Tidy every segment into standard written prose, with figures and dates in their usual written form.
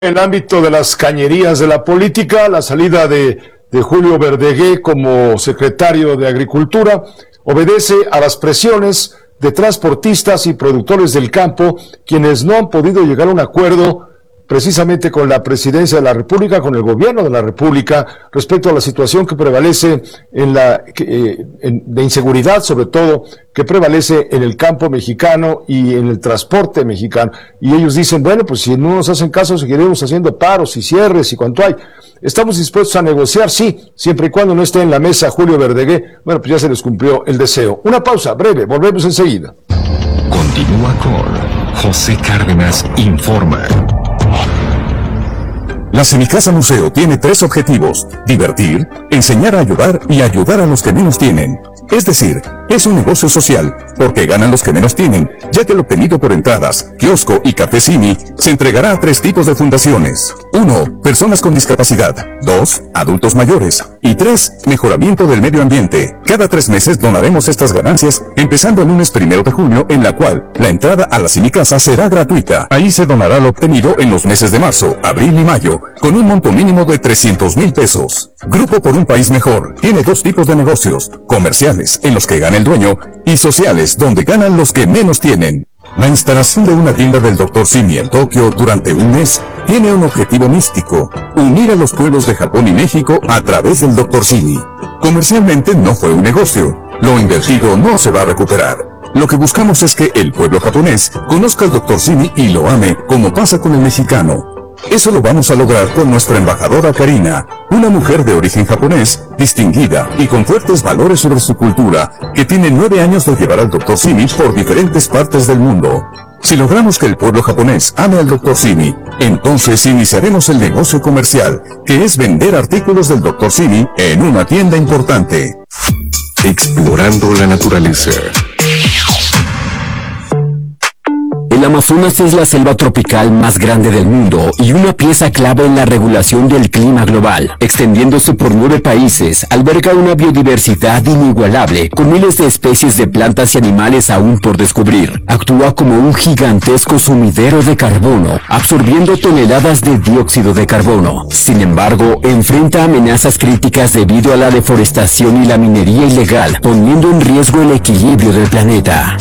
En el ámbito de las cañerías de la política, la salida de Julio Verdegué como secretario de Agricultura obedece a las presiones de transportistas y productores del campo, quienes no han podido llegar a un acuerdo precisamente con la presidencia de la República, con el gobierno de la República, respecto a la situación que prevalece de inseguridad, sobre todo, que prevalece en el campo mexicano y en el transporte mexicano. Y ellos dicen, bueno, pues si no nos hacen caso, seguiremos haciendo paros y cierres y cuanto hay. Estamos dispuestos a negociar, sí, siempre y cuando no esté en la mesa Julio Verdegué. Bueno, pues ya se les cumplió el deseo. Una pausa breve, volvemos enseguida. Continúa con José Cárdenas Informa. La Semicasa Museo tiene 3 objetivos: divertir, enseñar a ayudar y ayudar a los que menos tienen. Es decir, es un negocio social, porque ganan los que menos tienen, ya que lo obtenido por entradas, kiosco y café Cini se entregará a 3 tipos de fundaciones. 1. Personas con discapacidad. 2. Adultos mayores. Y 3. Mejoramiento del medio ambiente. Cada 3 meses donaremos estas ganancias, empezando el lunes 1 de junio, en la cual la entrada a la Semicasa será gratuita. Ahí se donará lo obtenido en los meses de marzo, abril y mayo, con un monto mínimo de 300,000 pesos. Grupo por un País Mejor tiene 2 tipos de negocios: comerciales, en los que gana el dueño, y sociales, donde ganan los que menos tienen. La instalación de una tienda del Dr. Simi en Tokio durante un mes tiene un objetivo místico: unir a los pueblos de Japón y México a través del Dr. Simi. Comercialmente no fue un negocio, lo invertido no se va a recuperar. Lo que buscamos es que el pueblo japonés conozca al Dr. Simi y lo ame, como pasa con el mexicano. Eso lo vamos a lograr con nuestra embajadora Karina, una mujer de origen japonés, distinguida y con fuertes valores sobre su cultura, que tiene 9 años de llevar al Dr. Simi por diferentes partes del mundo. Si logramos que el pueblo japonés ame al Dr. Simi, entonces iniciaremos el negocio comercial, que es vender artículos del Dr. Simi en una tienda importante. Explorando la naturaleza. El Amazonas es la selva tropical más grande del mundo y una pieza clave en la regulación del clima global. Extendiéndose por 9 países, alberga una biodiversidad inigualable, con miles de especies de plantas y animales aún por descubrir. Actúa como un gigantesco sumidero de carbono, absorbiendo toneladas de dióxido de carbono. Sin embargo, enfrenta amenazas críticas debido a la deforestación y la minería ilegal, poniendo en riesgo el equilibrio del planeta.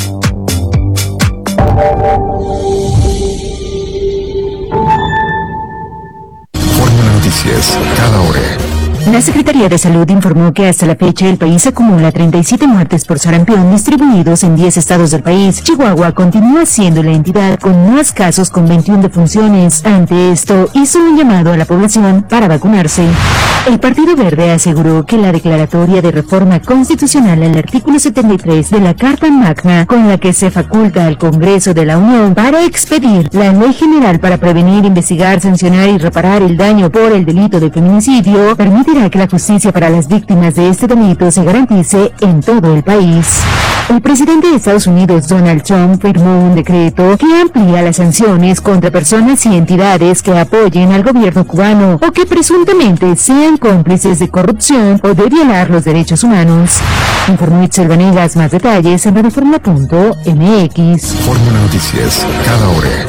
Fórmula Noticias, cada hora. La Secretaría de Salud informó que hasta la fecha el país acumula 37 muertes por sarampión distribuidos en 10 estados del país. Chihuahua continúa siendo la entidad con más casos, con 21 defunciones. Ante esto, hizo un llamado a la población para vacunarse. El Partido Verde aseguró que la declaratoria de reforma constitucional al artículo 73 de la Carta Magna, con la que se faculta al Congreso de la Unión para expedir la Ley General para prevenir, investigar, sancionar y reparar el daño por el delito de feminicidio, permitirá que la justicia para las víctimas de este delito se garantice en todo el país. El presidente de Estados Unidos, Donald Trump, firmó un decreto que amplía las sanciones contra personas y entidades que apoyen al gobierno cubano o que presuntamente sean cómplices de corrupción o de violar los derechos humanos. Informó Itzel Vanegas. Más detalles en radioformula.mx. Fórmula Noticias, cada hora.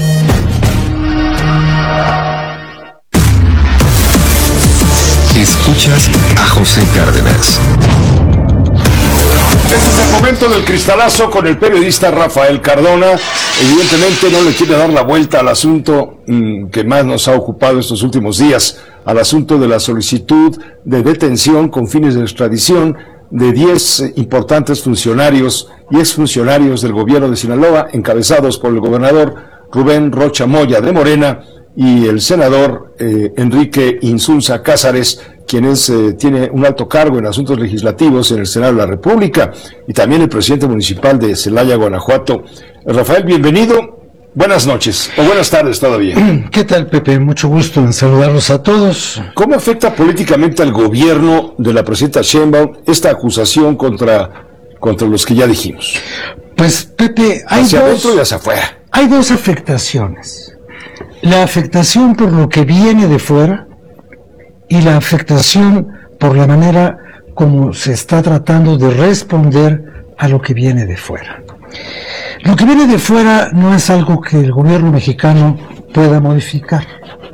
Escuchas a José Cárdenas. Este es el momento del cristalazo con el periodista Rafael Cardona. Evidentemente no le quiere dar la vuelta al asunto que más nos ha ocupado estos últimos días, al asunto de la solicitud de detención con fines de extradición de 10 importantes funcionarios y exfuncionarios del gobierno de Sinaloa, encabezados por el gobernador Rubén Rocha Moya de Morena y el senador Enrique Insunza Cázares, quien tiene un alto cargo en asuntos legislativos en el Senado de la República, y también el presidente municipal de Celaya, Guanajuato. Rafael, bienvenido. Buenas noches, o buenas tardes todavía. ¿Qué tal, Pepe? Mucho gusto en saludarlos a todos. ¿Cómo afecta políticamente al gobierno de la presidenta Sheinbaum esta acusación contra los que ya dijimos? Pues, Pepe, hacia adentro y hacia afuera. Hay 2 afectaciones. La afectación por lo que viene de fuera y la afectación por la manera como se está tratando de responder a lo que viene de fuera. Lo que viene de fuera no es algo que el gobierno mexicano pueda modificar.